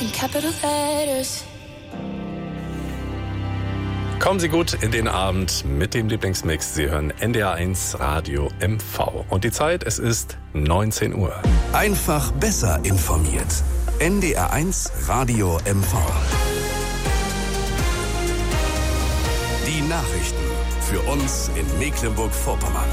in capital letters. Kommen Sie gut in den Abend mit dem Lieblingsmix. Sie hören NDR1 Radio MV. Und die Zeit, es ist 19 Uhr. Einfach besser informiert. NDR1 Radio MV. Die Nachrichten für uns in Mecklenburg-Vorpommern.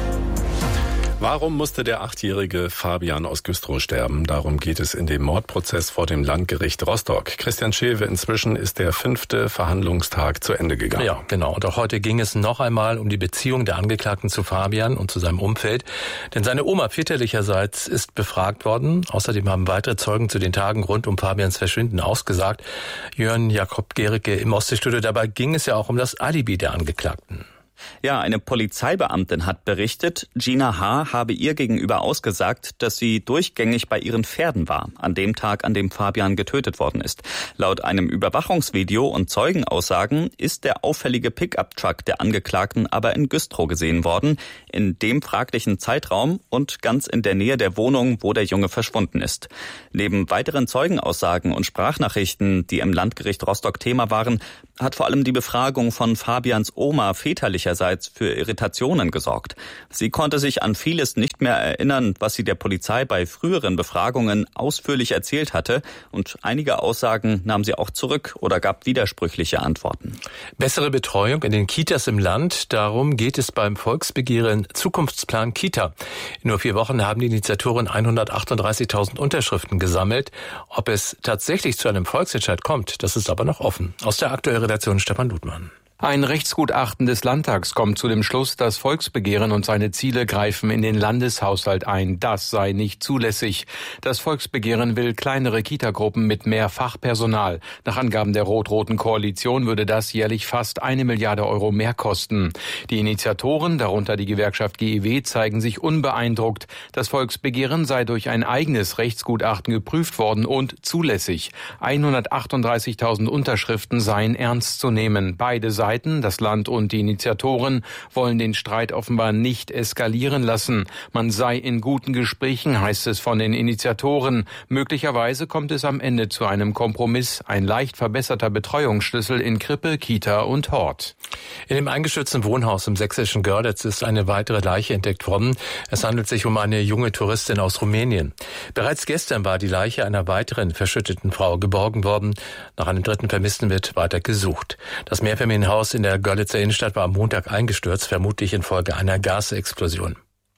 Warum musste der 8-jährige Fabian aus Güstrow sterben? Darum geht es in dem Mordprozess vor dem Landgericht Rostock. Christian Schewe, inzwischen ist der 5. Verhandlungstag zu Ende gegangen. Ja, genau. Und auch heute ging es noch einmal um die Beziehung der Angeklagten zu Fabian und zu seinem Umfeld. Denn seine Oma väterlicherseits ist befragt worden. Außerdem haben weitere Zeugen zu den Tagen rund um Fabians Verschwinden ausgesagt. Jörn Jakob Gericke im Ostseestudio. Dabei ging es ja auch um das Alibi der Angeklagten. Ja, eine Polizeibeamtin hat berichtet, Gina H. habe ihr gegenüber ausgesagt, dass sie durchgängig bei ihren Pferden war, an dem Tag, an dem Fabian getötet worden ist. Laut einem Überwachungsvideo und Zeugenaussagen ist der auffällige Pickup-Truck der Angeklagten aber in Güstrow gesehen worden, in dem fraglichen Zeitraum und ganz in der Nähe der Wohnung, wo der Junge verschwunden ist. Neben weiteren Zeugenaussagen und Sprachnachrichten, die im Landgericht Rostock Thema waren, hat vor allem die Befragung von Fabians Oma väterlicherseits für Irritationen gesorgt. Sie konnte sich an vieles nicht mehr erinnern, was sie der Polizei bei früheren Befragungen ausführlich erzählt hatte, und einige Aussagen nahm sie auch zurück oder gab widersprüchliche Antworten. Bessere Betreuung in den Kitas im Land, darum geht es beim Volksbegehren Zukunftsplan Kita. In nur 4 Wochen haben die Initiatoren 138.000 Unterschriften gesammelt. Ob es tatsächlich zu einem Volksentscheid kommt, das ist aber noch offen. Aus der aktuellen Redaktion Stefan Ludmann. Ein Rechtsgutachten des Landtags kommt zu dem Schluss, das Volksbegehren und seine Ziele greifen in den Landeshaushalt ein. Das sei nicht zulässig. Das Volksbegehren will kleinere Kitagruppen mit mehr Fachpersonal. Nach Angaben der rot-roten Koalition würde das jährlich fast 1 Milliarde Euro mehr kosten. Die Initiatoren, darunter die Gewerkschaft GEW, zeigen sich unbeeindruckt. Das Volksbegehren sei durch ein eigenes Rechtsgutachten geprüft worden und zulässig. 138.000 Unterschriften seien ernst zu nehmen. Beide Seiten, das Land und die Initiatoren, wollen den Streit offenbar nicht eskalieren lassen. Man sei in guten Gesprächen, heißt es von den Initiatoren. Möglicherweise kommt es am Ende zu einem Kompromiss, ein leicht verbesserter Betreuungsschlüssel in Krippe, Kita und Hort. In dem eingestürzten Wohnhaus im sächsischen Görlitz ist eine weitere Leiche entdeckt worden. Es handelt sich um eine junge Touristin aus Rumänien. Bereits gestern war die Leiche einer weiteren verschütteten Frau geborgen worden. Nach einem dritten Vermissten wird weiter gesucht. Das Mehrfamilienhaus in der Görlitzer Innenstadt war am Montag eingestürzt, vermutlich infolge einer Gasexplosion.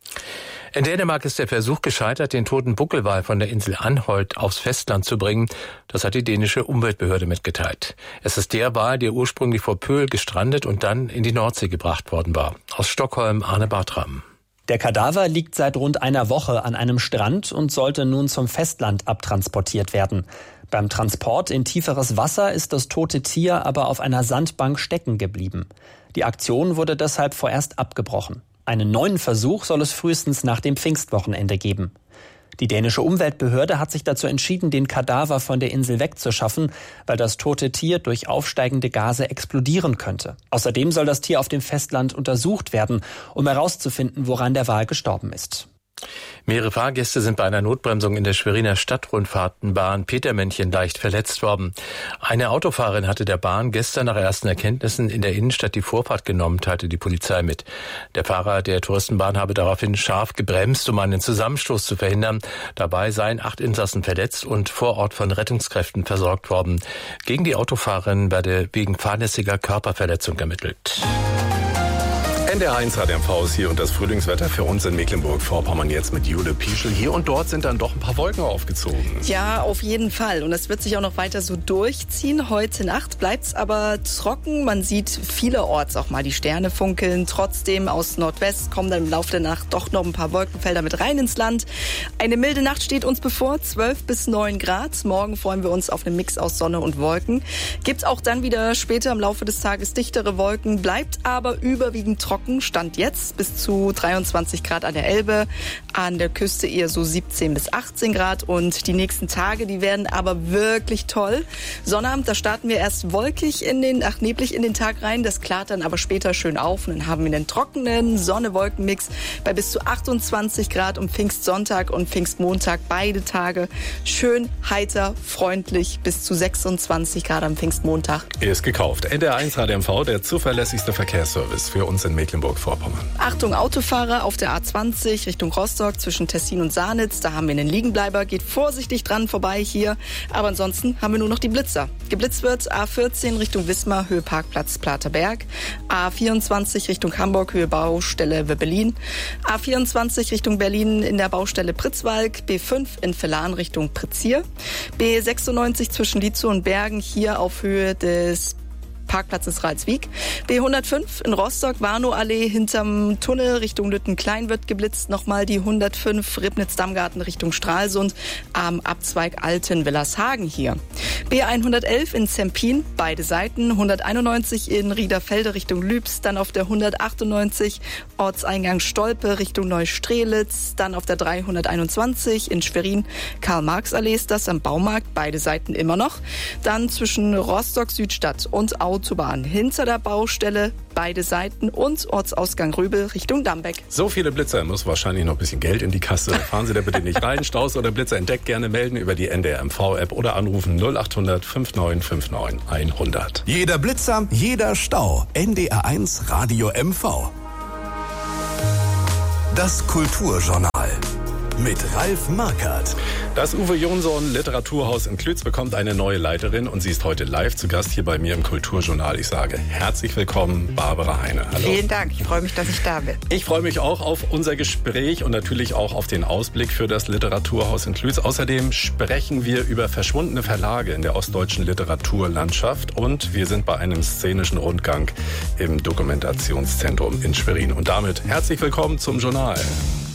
In Dänemark ist der Versuch gescheitert, den toten Buckelwal von der Insel Anholt aufs Festland zu bringen. Das hat die dänische Umweltbehörde mitgeteilt. Es ist der Wal, der ursprünglich vor Pöhl gestrandet und dann in die Nordsee gebracht worden war. Aus Stockholm Arne Bartram. Der Kadaver liegt seit rund einer Woche an einem Strand und sollte nun zum Festland abtransportiert werden. Beim Transport in tieferes Wasser ist das tote Tier aber auf einer Sandbank stecken geblieben. Die Aktion wurde deshalb vorerst abgebrochen. Einen neuen Versuch soll es frühestens nach dem Pfingstwochenende geben. Die dänische Umweltbehörde hat sich dazu entschieden, den Kadaver von der Insel wegzuschaffen, weil das tote Tier durch aufsteigende Gase explodieren könnte. Außerdem soll das Tier auf dem Festland untersucht werden, um herauszufinden, woran der Wal gestorben ist. Mehrere Fahrgäste sind bei einer Notbremsung in der Schweriner Stadtrundfahrtenbahn Petermännchen leicht verletzt worden. Eine Autofahrerin hatte der Bahn gestern nach ersten Erkenntnissen in der Innenstadt die Vorfahrt genommen, teilte die Polizei mit. Der Fahrer der Touristenbahn habe daraufhin scharf gebremst, um einen Zusammenstoß zu verhindern. Dabei seien 8 Insassen verletzt und vor Ort von Rettungskräften versorgt worden. Gegen die Autofahrerin werde wegen fahrlässiger Körperverletzung ermittelt. NDR1 Radio MV ist hier und das Frühlingswetter für uns in Mecklenburg-Vorpommern jetzt mit Jule Pieschel. Hier und dort sind dann doch ein paar Wolken aufgezogen. Ja, auf jeden Fall. Und es wird sich auch noch weiter so durchziehen. Heute Nacht bleibt es aber trocken. Man sieht vielerorts auch mal die Sterne funkeln. Trotzdem aus Nordwest kommen dann im Laufe der Nacht doch noch ein paar Wolkenfelder mit rein ins Land. Eine milde Nacht steht uns bevor, 12 bis 9 Grad. Morgen freuen wir uns auf einen Mix aus Sonne und Wolken. Gibt auch dann wieder später im Laufe des Tages dichtere Wolken, bleibt aber überwiegend trocken trocken, Stand jetzt bis zu 23 Grad an der Elbe, an der Küste eher so 17 bis 18 Grad und die nächsten Tage, die werden aber wirklich toll. Sonnabend, da starten wir erst neblig in den Tag rein, das klart dann aber später schön auf und dann haben wir einen trockenen Sonne-Wolken-Mix bei bis zu 28 Grad um Pfingstsonntag und Pfingstmontag, beide Tage schön heiter, freundlich bis zu 26 Grad am Pfingstmontag. Ist gekauft. NDR1 RadioMV, der zuverlässigste Verkehrsservice für uns in Mecklenburg-Vorpommern. Achtung Autofahrer auf der A20 Richtung Rostock zwischen Tessin und Sarnitz. Da haben wir einen Liegenbleiber. Geht vorsichtig dran vorbei hier. Aber ansonsten haben wir nur noch die Blitzer. Geblitzt wird A14 Richtung Wismar, Höhe Parkplatz Platerberg. A24 Richtung Hamburg, Höhe Baustelle Wöbbelin. A24 Richtung Berlin in der Baustelle Pritzwalk. B5 in Vellan Richtung Pritzier. B96 zwischen Lietzow und Bergen hier auf Höhe des Parkplatzes Ralswiek. B105 in Rostock, Warnow-Allee hinterm Tunnel Richtung Lüttenklein wird geblitzt. Nochmal die 105 Ribnitz-Dammgarten Richtung Stralsund am Abzweig Alten-Willershagen hier. B111 in Zempin, beide Seiten. 191 in Riederfelde Richtung Lübs. Dann auf der 198 Ortseingang Stolpe Richtung Neustrelitz. Dann auf der 321 in Schwerin Karl-Marx-Allee ist das am Baumarkt. Beide Seiten immer noch. Dann zwischen Rostock Südstadt und Autobahn hinter der Baustelle, beide Seiten und Ortsausgang Röbel Richtung Dambeck. So viele Blitzer, muss wahrscheinlich noch ein bisschen Geld in die Kasse. Fahren Sie da bitte nicht rein. Staus oder Blitzer entdeckt, gerne melden über die NDR-MV-App oder anrufen 0800 5959 100. Jeder Blitzer, jeder Stau. NDR1 Radio MV. Das Kulturjournal mit Ralf Markert. Das Uwe Jonsson Literaturhaus in Klütz bekommt eine neue Leiterin und sie ist heute live zu Gast hier bei mir im Kulturjournal. Ich sage herzlich willkommen, Barbara Heine. Hallo. Vielen Dank, ich freue mich, dass ich da bin. Ich freue mich auch auf unser Gespräch und natürlich auch auf den Ausblick für das Literaturhaus in Klütz. Außerdem sprechen wir über verschwundene Verlage in der ostdeutschen Literaturlandschaft und wir sind bei einem szenischen Rundgang im Dokumentationszentrum in Schwerin. Und damit herzlich willkommen zum Journal.